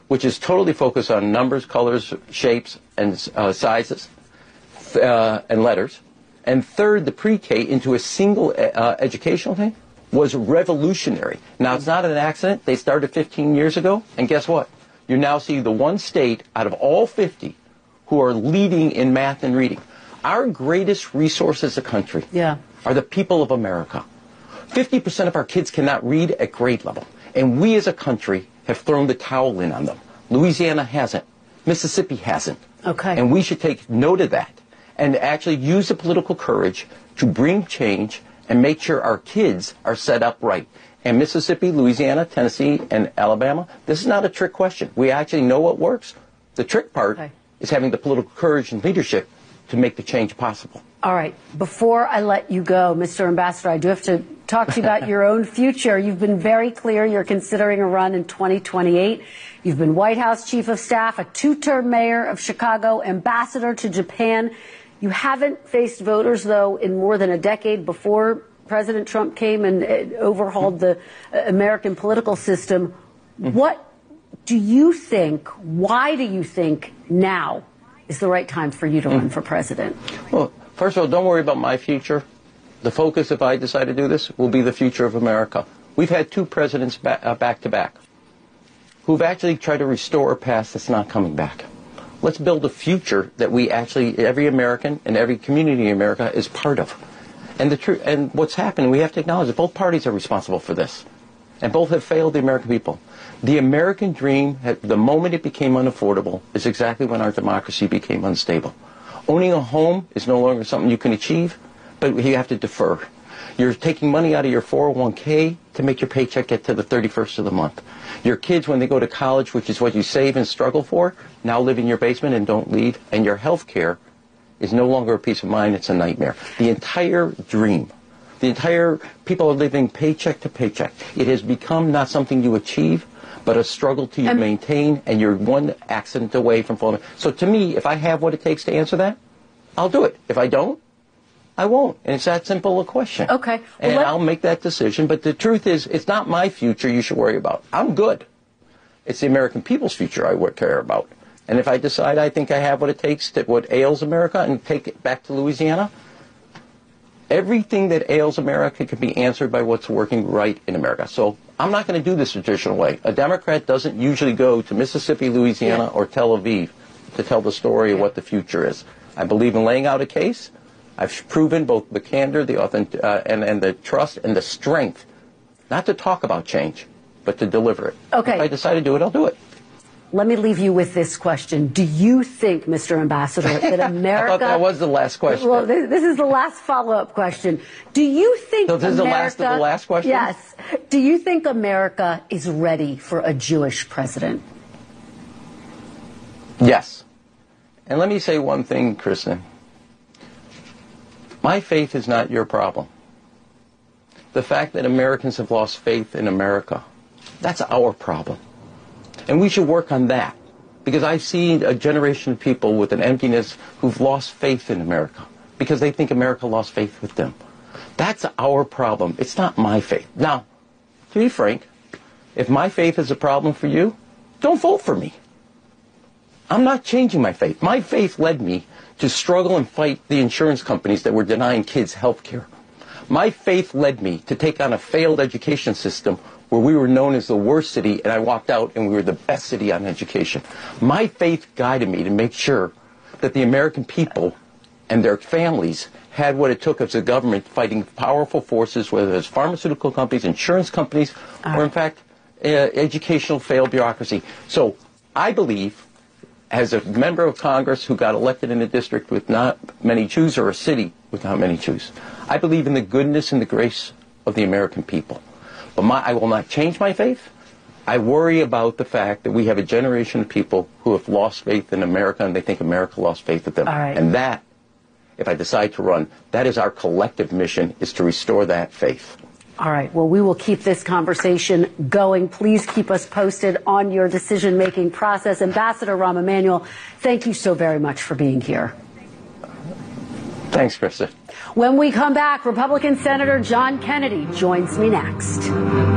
which is totally focused on numbers, colors, shapes, and sizes, and letters. And third, the pre-K into a single educational thing was revolutionary. Now, it's not an accident. They started 15 years ago, and guess what? You now see the one state out of all 50 who are leading in math and reading. Our greatest resource as a country are the people of America. 50% of our kids cannot read at grade level, and we as a country have thrown the towel in on them. Louisiana hasn't. Mississippi hasn't. Okay. And we should take note of that and actually use the political courage to bring change and make sure our kids are set up right. And Mississippi, Louisiana, Tennessee, and Alabama, this is not a trick question. We actually know what works. The trick part is having the political courage and leadership to make the change possible. All right. Before I let you go, Mr. Ambassador, I do have to talk to you about your own future. You've been very clear you're considering a run in 2028. You've been White House Chief of Staff, a two-term mayor of Chicago, ambassador to Japan. You haven't faced voters, though, in more than a decade before President Trump came and overhauled the American political system. What do you think, why do you think now is the right time for you to run for president? Well, first of all, don't worry about my future. The focus, if I decide to do this, will be the future of America. We've had two presidents back to back who've actually tried to restore a past that's not coming back. Let's build a future that we actually, every American and every community in America is part of. And and what's happened, we have to acknowledge that both parties are responsible for this. And both have failed the American people. The American dream, the moment it became unaffordable, is exactly when our democracy became unstable. Owning a home is no longer something you can achieve, but you have to defer. You're taking money out of your 401k to make your paycheck get to the 31st of the month. Your kids, when they go to college, which is what you save and struggle for, now live in your basement and don't leave. And your health care is no longer a peace of mind, it's a nightmare. The entire dream, people are living paycheck to paycheck. It has become not something you achieve, but a struggle to maintain, and you're one accident away from falling. So to me, if I have what it takes to answer that, I'll do it. If I don't, I won't. And it's that simple a question. Okay. Well, and I'll make that decision. But the truth is, it's not my future you should worry about. I'm good. It's the American people's future I care about. And if I decide I think I have what it takes to what ails America and take it back to Louisiana, everything that ails America can be answered by what's working right in America. So I'm not going to do this traditional way. A Democrat doesn't usually go to Mississippi, Louisiana, or Tel Aviv to tell the story of what the future is. I believe in laying out a case. I've proven both the candor, the and the trust and the strength, not to talk about change, but to deliver it. Okay. If I decide to do it, I'll do it. Let me leave you with this question. Do you think, Mr. Ambassador, that America... I thought that was the last question. Well, this is the last follow-up question. Do you think So this is the last of the last question? Yes. Do you think America is ready for a Jewish president? Yes. And let me say one thing, Kristen. My faith is not your problem. The fact that Americans have lost faith in America, that's our problem. And we should work on that. Because I see a generation of people with an emptiness who've lost faith in America because they think America lost faith with them. That's our problem. It's not my faith. Now, to be frank, if my faith is a problem for you, don't vote for me. I'm not changing my faith. My faith led me to struggle and fight the insurance companies that were denying kids health care. My faith led me to take on a failed education system where we were known as the worst city, and I walked out and we were the best city on education. My faith guided me to make sure that the American people and their families had what it took as a government fighting powerful forces, whether it's pharmaceutical companies, insurance companies, or in fact, educational failed bureaucracy. So I believe, as a member of Congress who got elected in a district with not many Jews, or a city with not many Jews, I believe in the goodness and the grace of the American people. But I will not change my faith. I worry about the fact that we have a generation of people who have lost faith in America, and they think America lost faith with them. All right. And that, if I decide to run, that is our collective mission, is to restore that faith. All right. Well, we will keep this conversation going. Please keep us posted on your decision-making process. Ambassador Rahm Emanuel, thank you so very much for being here. Thanks, Krista. When we come back, Republican Senator John Kennedy joins me next.